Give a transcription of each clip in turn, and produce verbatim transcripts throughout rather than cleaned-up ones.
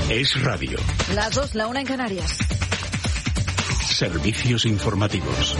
Es radio. Las dos, la una en Canarias. Servicios informativos.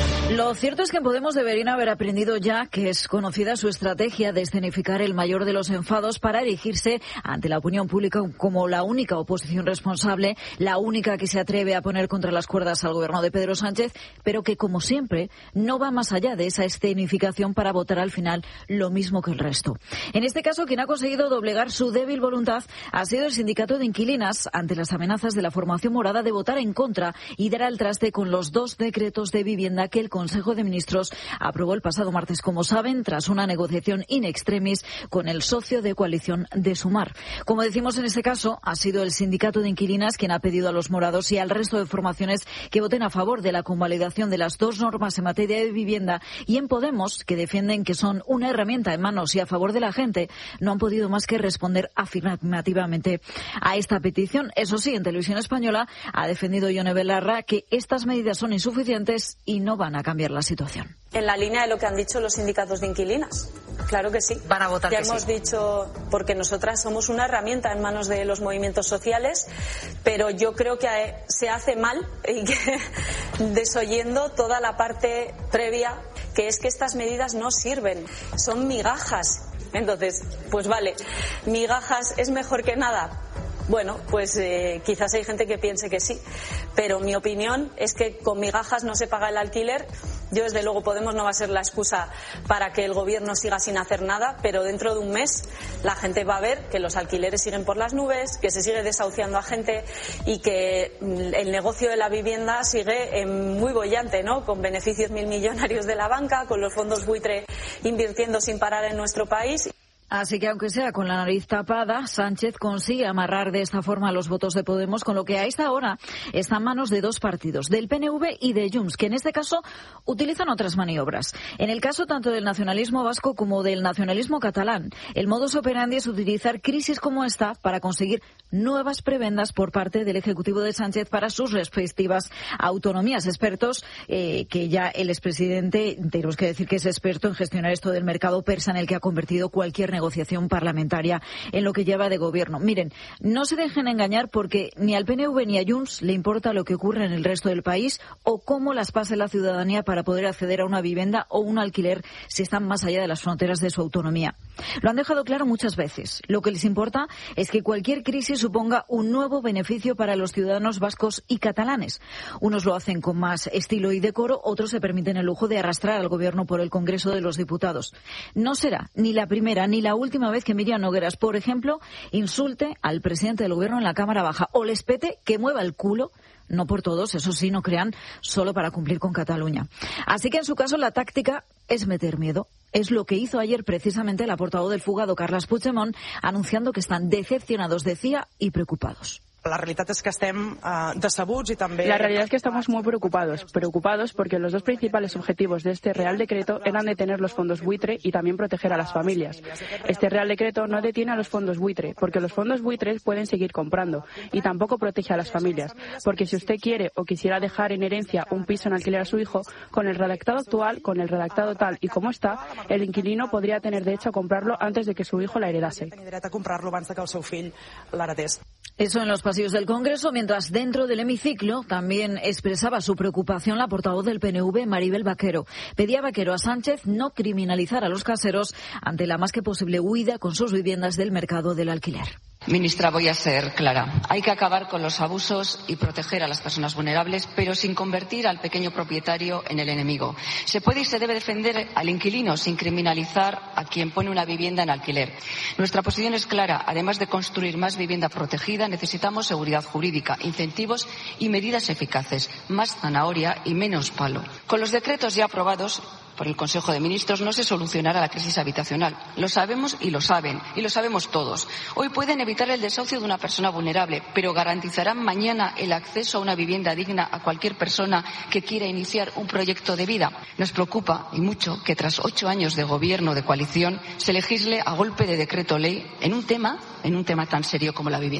Lo cierto es que en Podemos deberían haber aprendido ya que es conocida su estrategia de escenificar el mayor de los enfados para erigirse ante la opinión pública como la única oposición responsable, la única que se atreve a poner contra las cuerdas al gobierno de Pedro Sánchez, pero que, como siempre, no va más allá de esa escenificación para votar al final lo mismo que el resto. En este caso, quien ha conseguido doblegar su débil voluntad ha sido el sindicato de inquilinas ante las amenazas de la formación morada de votar en contra y dar al traste con los dos decretos de vivienda que el Consejo de Ministros aprobó el pasado martes, como saben, tras una negociación in extremis con el socio de coalición de Sumar. Como decimos en este caso, ha sido el sindicato de inquilinas quien ha pedido a los morados y al resto de formaciones que voten a favor de la convalidación de las dos normas en materia de vivienda, y en Podemos, que defienden que son una herramienta en manos y a favor de la gente, no han podido más que responder afirmativamente a esta petición. Eso sí, en Televisión Española ha defendido Ione Belarra que estas medidas son insuficientes y no van a cambiar la situación. En la línea de lo que han dicho los sindicatos de inquilinas. Claro que sí. Van a votar. Ya hemos sí. dicho, porque nosotras somos una herramienta en manos de los movimientos sociales, pero yo creo que se hace mal y que desoyendo toda la parte previa, que es que estas medidas no sirven, son migajas. Entonces, pues vale, migajas es mejor que nada. Bueno, pues eh, quizás hay gente que piense que sí, pero mi opinión es que con migajas no se paga el alquiler. Yo, desde luego, Podemos no va a ser la excusa para que el gobierno siga sin hacer nada, pero dentro de un mes la gente va a ver que los alquileres siguen por las nubes, que se sigue desahuciando a gente y que el negocio de la vivienda sigue muy boyante, ¿no? Con beneficios mil millonarios de la banca, con los fondos buitre invirtiendo sin parar en nuestro país. Así que, aunque sea con la nariz tapada, Sánchez consigue amarrar de esta forma los votos de Podemos, con lo que a esta hora está en manos de dos partidos, del P N V y de Junts, que en este caso utilizan otras maniobras. En el caso tanto del nacionalismo vasco como del nacionalismo catalán, el modus operandi es utilizar crisis como esta para conseguir nuevas prebendas por parte del Ejecutivo de Sánchez para sus respectivas autonomías. Expertos eh, que ya el expresidente, tenemos que decir que es experto en gestionar esto del mercado persa en el que ha convertido cualquier negocio negociación parlamentaria en lo que lleva de gobierno. Miren, no se dejen engañar porque ni al P N V ni a Junts le importa lo que ocurre en el resto del país o cómo las pase la ciudadanía para poder acceder a una vivienda o un alquiler si están más allá de las fronteras de su autonomía. Lo han dejado claro muchas veces. Lo que les importa es que cualquier crisis suponga un nuevo beneficio para los ciudadanos vascos y catalanes. Unos lo hacen con más estilo y decoro, otros se permiten el lujo de arrastrar al gobierno por el Congreso de los Diputados. No será ni la primera ni la última vez que Miriam Nogueras, por ejemplo, insulte al presidente del gobierno en la Cámara Baja o les pete que mueva el culo, no por todos, eso sí, no crean, solo para cumplir con Cataluña. Así que en su caso la táctica es meter miedo. Es lo que hizo ayer precisamente la portavoz del fugado Carles Puigdemont, anunciando que están decepcionados, decía, y preocupados. La realidad es que estem uh, decebuts y también... La realidad es que estamos muy preocupados, preocupados porque los dos principales objetivos de este Real Decreto eran detener los fondos buitre y también proteger a las familias. Este Real Decreto no detiene a los fondos buitre, porque los fondos buitres pueden seguir comprando, y tampoco protege a las familias, porque si usted quiere o quisiera dejar en herencia un piso en alquiler a su hijo, con el redactado actual, con el redactado tal y como está, el inquilino podría tener derecho a comprarlo antes de que su hijo la heredase. Eso en los pasillos del Congreso, mientras dentro del hemiciclo también expresaba su preocupación la portavoz del P N V, Maribel Vaquero. Pedía Vaquero a Sánchez no criminalizar a los caseros ante la más que posible huida con sus viviendas del mercado del alquiler. Ministra, voy a ser clara. Hay que acabar con los abusos y proteger a las personas vulnerables, pero sin convertir al pequeño propietario en el enemigo. Se puede y se debe defender al inquilino sin criminalizar a quien pone una vivienda en alquiler. Nuestra posición es clara. Además de construir más vivienda protegida, necesitamos seguridad jurídica, incentivos y medidas eficaces. Más zanahoria y menos palo. Con los decretos ya aprobados por el Consejo de Ministros no se solucionará la crisis habitacional. Lo sabemos y lo saben, y lo sabemos todos. Hoy pueden evitar el desahucio de una persona vulnerable, pero garantizarán mañana el acceso a una vivienda digna a cualquier persona que quiera iniciar un proyecto de vida. Nos preocupa, y mucho, que tras ocho años de gobierno de coalición se legisle a golpe de decreto ley en un tema, en un tema tan serio como la vivienda.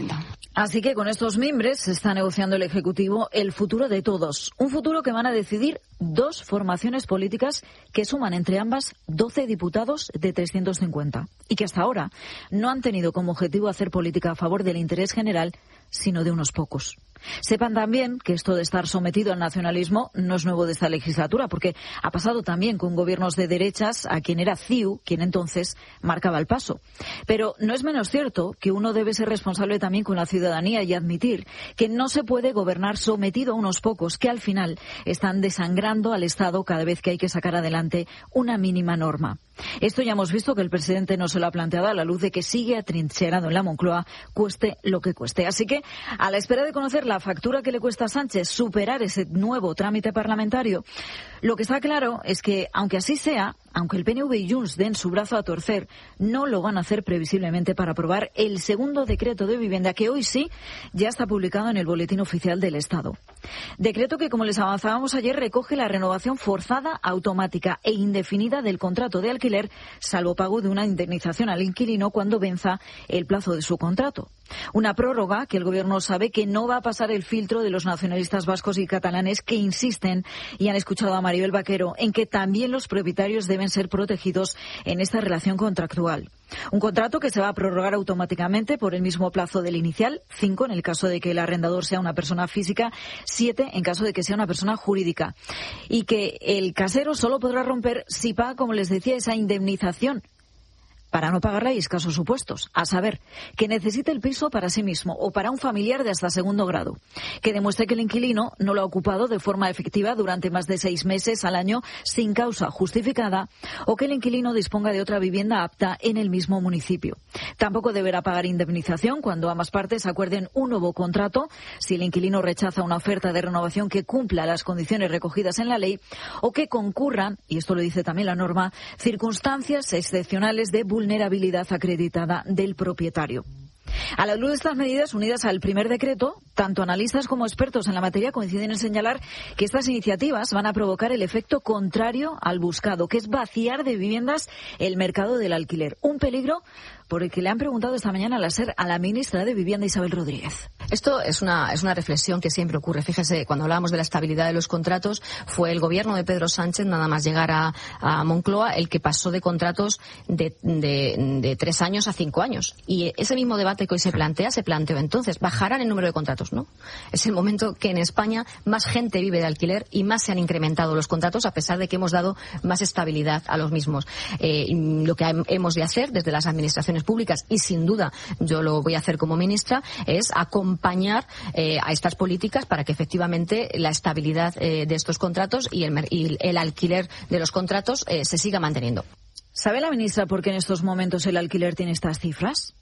Así que con estos mimbres se está negociando el Ejecutivo el futuro de todos. Un futuro que van a decidir dos formaciones políticas que suman entre ambas doce diputados de trescientos cincuenta y que hasta ahora no han tenido como objetivo hacer política a favor del interés general, sino de unos pocos. Sepan también que esto de estar sometido al nacionalismo no es nuevo de esta legislatura, porque ha pasado también con gobiernos de derechas a quien era C I U, quien entonces marcaba el paso. Pero no es menos cierto que uno debe ser responsable también con la ciudadanía y admitir que no se puede gobernar sometido a unos pocos que al final están desangrando al Estado cada vez que hay que sacar adelante una mínima norma. Esto ya hemos visto que el presidente no se lo ha planteado a la luz de que sigue atrincherado en la Moncloa, cueste lo que cueste. Así que, a la espera de conocer la factura que le cuesta a Sánchez superar ese nuevo trámite parlamentario, lo que está claro es que, aunque así sea, aunque el P N V y Junts den su brazo a torcer, no lo van a hacer previsiblemente para aprobar el segundo decreto de vivienda, que hoy sí ya está publicado en el Boletín Oficial del Estado. Decreto que, como les avanzábamos ayer, recoge la renovación forzada, automática e indefinida del contrato de alquiler, salvo pago de una indemnización al inquilino cuando venza el plazo de su contrato. Una prórroga que el Gobierno sabe que no va a pasar el filtro de los nacionalistas vascos y catalanes, que insisten, y han escuchado a Maribel Vaquero, en que también los propietarios deben ser protegidos en esta relación contractual. Un contrato que se va a prorrogar automáticamente por el mismo plazo del inicial, cinco en el caso de que el arrendador sea una persona física, siete en caso de que sea una persona jurídica. Y que el casero solo podrá romper si paga, como les decía, esa indemnización para no pagarla y escasos supuestos, a saber, que necesite el piso para sí mismo o para un familiar de hasta segundo grado, que demuestre que el inquilino no lo ha ocupado de forma efectiva durante más de seis meses al año sin causa justificada, o que el inquilino disponga de otra vivienda apta en el mismo municipio. Tampoco deberá pagar indemnización cuando ambas partes acuerden un nuevo contrato, si el inquilino rechaza una oferta de renovación que cumpla las condiciones recogidas en la ley, o que concurran, y esto lo dice también la norma, circunstancias excepcionales de vulnerabilidad acreditada del propietario. A la luz de estas medidas, unidas al primer decreto, tanto analistas como expertos en la materia coinciden en señalar que estas iniciativas van a provocar el efecto contrario al buscado, que es vaciar de viviendas el mercado del alquiler. Un peligro por el que le han preguntado esta mañana a la SER a la ministra de Vivienda, Isabel Rodríguez. Esto es una, es una reflexión que siempre ocurre. Fíjese, cuando hablábamos de la estabilidad de los contratos, fue el gobierno de Pedro Sánchez, nada más llegar a, a Moncloa, el que pasó de contratos de, de, de tres años a cinco años. Y ese mismo debate que hoy se plantea, se planteó entonces. ¿Bajarán el número de contratos? No. Es el momento que en España más gente vive de alquiler y más se han incrementado los contratos, a pesar de que hemos dado más estabilidad a los mismos. Eh, lo que hemos de hacer desde las administraciones públicas, y sin duda yo lo voy a hacer como ministra, es acompañar eh, a estas políticas para que efectivamente la estabilidad eh, de estos contratos y el, y el alquiler de los contratos eh, se siga manteniendo. ¿Sabe la ministra por qué en estos momentos el alquiler tiene estas cifras?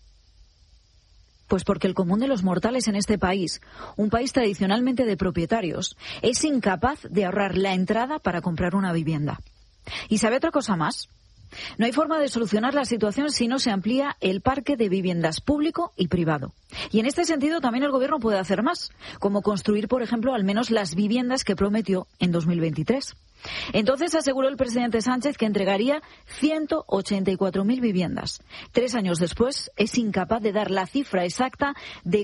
Pues porque el común de los mortales en este país, un país tradicionalmente de propietarios, es incapaz de ahorrar la entrada para comprar una vivienda. ¿Y sabe otra cosa más? No hay forma de solucionar la situación si no se amplía el parque de viviendas público y privado. Y en este sentido también el Gobierno puede hacer más, como construir, por ejemplo, al menos las viviendas que prometió en dos mil veintitrés. Entonces aseguró el presidente Sánchez que entregaría ciento ochenta y cuatro mil viviendas. Tres años después es incapaz de dar la cifra exacta de